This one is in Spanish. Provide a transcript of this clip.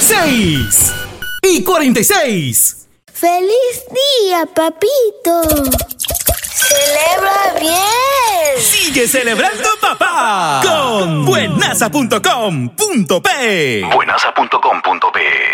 6:46. ¡Feliz día, papito! ¡Celebra bien! ¡Sigue celebrando, papá! Con buenaza.com.p. Buenaza.com.p